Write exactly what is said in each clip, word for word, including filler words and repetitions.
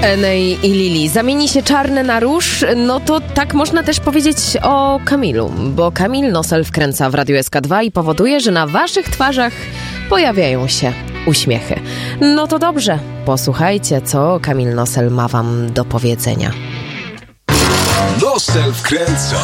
Enej i Lili zamieni się czarne na róż, no to tak można też powiedzieć o Kamilu, bo Kamil Nosel wkręca w Radiu S K dwa i powoduje, że na waszych twarzach pojawiają się uśmiechy. No to dobrze, posłuchajcie, co Kamil Nosel ma wam do powiedzenia. Nosel wkręca.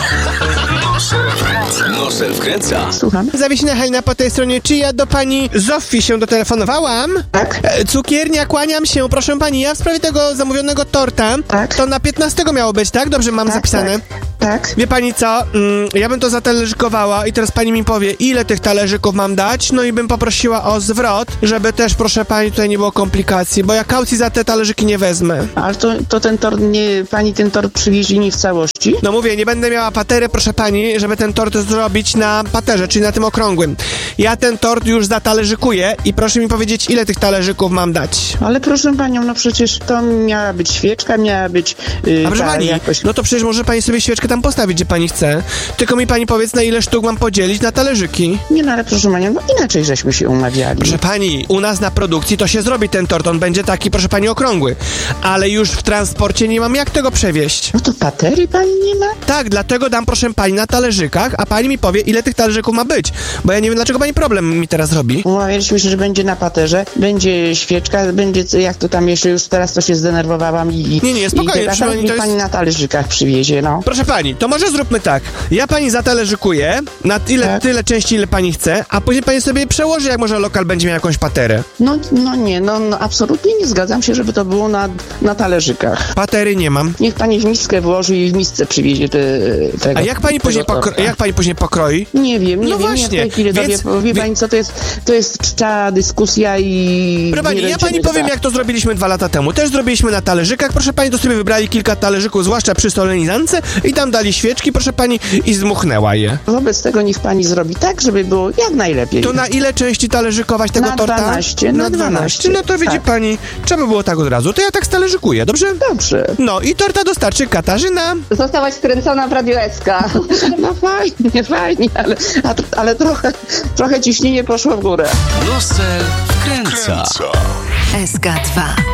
Nosel wkręca. Nosel wkręca. Słucham. Zawiesina Halina po tej stronie. Czy ja do pani Zofii się dotelefonowałam? Tak. E, cukiernia, kłaniam się. Proszę pani, ja w sprawie tego zamówionego torta. Tak. To na piętnastego miało być, tak? Dobrze mam Tak, zapisane. Tak. tak. Wie pani co? Mm, ja bym to zatalerzykowała i teraz pani mi powie, ile tych talerzyków mam dać, no i bym poprosiła o zwrot, żeby też, proszę pani, tutaj nie było komplikacji, bo ja kaucji za te talerzyki nie wezmę. Ale to, to ten tort, nie, pani ten tort przywieźli nie w całości? No mówię, nie będę miała patery, proszę pani, żeby ten tort zrobić na paterze, czyli na tym okrągłym. Ja ten tort już zatalerzykuję i proszę mi powiedzieć, ile tych talerzyków mam dać. Ale proszę panią, no przecież to miała być świeczka, miała być... Yy, A proszę ta, pani, jakoś... no to przecież może pani sobie świeczkę tam postawić, gdzie pani chce. Tylko mi pani powiedz, na ile sztuk mam podzielić na talerzyki. Nie, no ale proszę panią, no inaczej żeśmy się umawiali. Proszę pani, u nas na produkcji to się zrobi ten tort, on będzie taki, proszę pani, okrągły. Ale już w transporcie nie mam jak tego przewieźć. No to patery pani nie ma? Tak, dlatego dam, proszę pani, na talerzykach, a pani mi powie, ile tych talerzyków ma być. Bo ja nie wiem, dlaczego pani problem mi teraz robi. Umawialiśmy się, że będzie na paterze, będzie świeczka, będzie, jak to tam jeszcze, już teraz to się zdenerwowałam i... Nie, nie, spokojnie, i proszę pani, to jest... pani na talerzykach przywiezie, no. Proszę pani, to może zróbmy tak. Ja pani zatalerzykuję na tyle, Tak. tyle części, ile pani chce, a później pani sobie przełoży, jak może lokal będzie miał jakąś paterę. No, no nie, no, no absolutnie nie zgadzam się, żeby to było na, na talerzykach. Patery nie mam. Niech pani w miskę włoży i w misce przywiezie te, tego. A jak pani później, tego pokro- torta. jak pani później pokroi? Nie wiem, nie No wiem, właśnie, nie w tej chwili więc- sobie wie wie- pani co, to jest, to jest czcza dyskusja i... Proszę pani, nie ja pani będziemy powiem, za- jak to zrobiliśmy dwa lata temu. Też zrobiliśmy na talerzykach, proszę pani, to sobie wybrali kilka talerzyków, zwłaszcza przy solenizance i tam dali świeczki, proszę pani, i zdmuchnęła je. Wobec tego niech pani zrobi tak, żeby było jak najlepiej. To na ile części talerzykować tego Na torta? dwanaście, na dwanaście. No to widzi Tak. pani, trzeba było tak od razu. To ja tak stalerzykuję, dobrze? Dobrze. No i torta dostarczy Katarzyna. Zostałaś wkręcona w Radio S K. No fajnie, fajnie, ale, a, ale trochę, trochę ciśnienie poszło w górę. Nosel wkręca. S K dwa.